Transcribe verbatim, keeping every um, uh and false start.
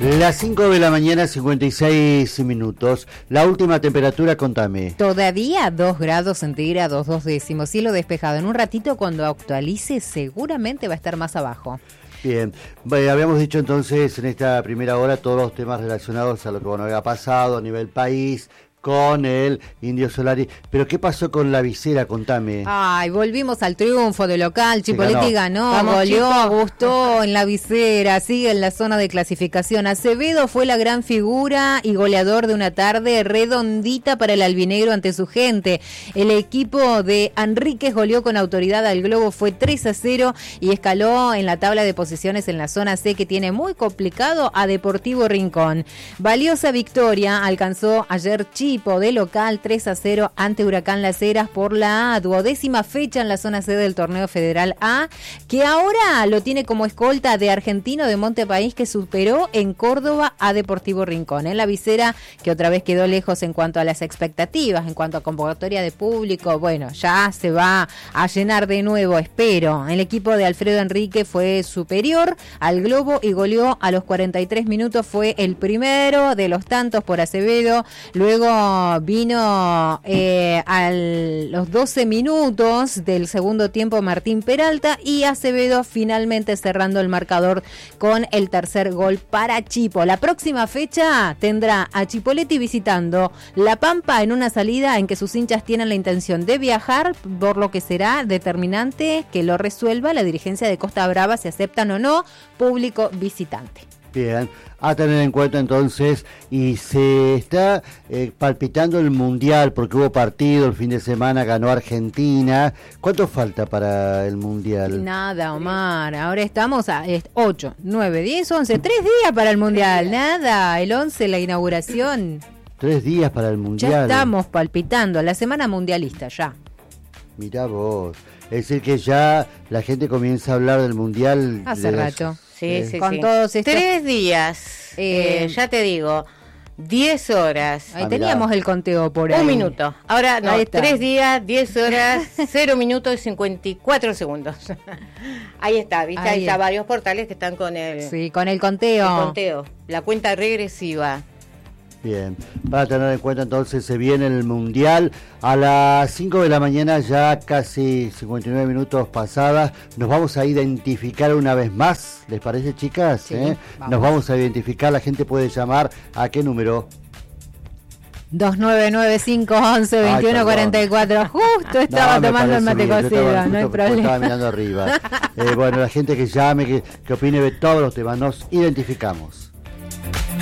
Las cinco de la mañana, cincuenta y seis minutos. La última temperatura, contame. Todavía dos grados centígrados, dos décimos, cielo despejado. En un ratito, cuando actualice, seguramente va a estar más abajo. Bien, bueno, habíamos dicho entonces en esta primera hora todos los temas relacionados a lo que bueno había pasado a nivel país con el Indio Solari, pero ¿qué pasó con la visera? Contame. Ay, volvimos al triunfo de local, Chipoleti ganó, Vamos, goleó, chicos. gustó en la visera, sigue en la zona de clasificación. Acevedo fue la gran figura y goleador de una tarde redondita para el albinegro ante su gente. El equipo de Enríquez goleó con autoridad al Globo, fue tres a cero y escaló en la tabla de posiciones en la zona C, que tiene muy complicado a Deportivo Rincón. Valiosa victoria alcanzó ayer Chipo de local tres a cero ante Huracán Las Heras por la duodécima fecha en la zona C del Torneo Federal A, que ahora lo tiene como escolta de Argentino de Montepaís, que superó en Córdoba a Deportivo Rincón. En la visera, que otra vez quedó lejos en cuanto a las expectativas, en cuanto a convocatoria de público, bueno, ya se va a llenar de nuevo, espero. El equipo de Alfredo Enrique fue superior al Globo y goleó a los cuarenta y tres minutos, fue el primero de los tantos por Acevedo. Luego vino eh, a los doce minutos del segundo tiempo Martín Peralta y Acevedo finalmente cerrando el marcador con el tercer gol para Chipo. La próxima fecha tendrá a Chipoleti visitando La Pampa en una salida en que sus hinchas tienen la intención de viajar, por lo que será determinante que lo resuelva la dirigencia de Costa Brava si aceptan o no público visitante. Bien, a tener en cuenta entonces, y se está eh, palpitando el Mundial porque hubo partido el fin de semana, ganó Argentina. ¿Cuánto falta para el Mundial? Nada, Omar, ahora estamos a ocho, nueve, diez, once, tres días para el Mundial, nada, el once la inauguración. Tres días para el Mundial. Ya estamos palpitando, la semana mundialista ya. Mirá vos, es decir que ya la gente comienza a hablar del Mundial. Hace de rato. las- Sí, eh, sí, Con sí. todos estos- Tres días, Eh, eh, ya te digo, diez horas, Ahí Ah, teníamos mirá. el conteo por ahí. un minuto. Ahora no, Ahí está. tres días, diez horas, cero minutos y cincuenta y cuatro segundos. Ahí está, viste, Ahí hay ya es. varios portales que están con el, Sí, con el el conteo. conteo, la cuenta regresiva. Bien, para tener en cuenta entonces se viene el Mundial a las cinco de la mañana, ya casi cincuenta y nueve minutos pasadas. Nos vamos a identificar una vez más, ¿les parece, chicas? Sí, ¿Eh? vamos. Nos vamos a identificar, la gente puede llamar ¿a qué número? dos nueve nueve cinco once Ay, veintiuno cuarenta y cuatro. Justo estaba No, me tomando el parece mate bien, yo cocido, estaba- no hay justo porque estaba problema. mirando arriba. Eh, bueno, la gente que llame, que, que opine de todos los temas, nos identificamos.